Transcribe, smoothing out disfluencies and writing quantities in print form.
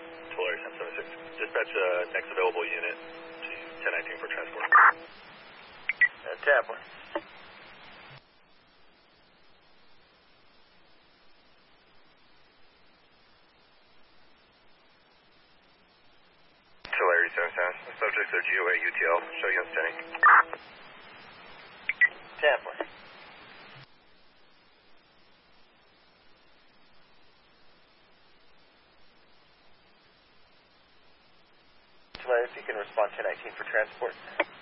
Tulare 776. Dispatch next available unit to 1019 for transport. Tap 1. Tulare 77. Subjects are GOA UTL. Show you on standing. Tap 1. Tulare, if you can respond 1019 for transport.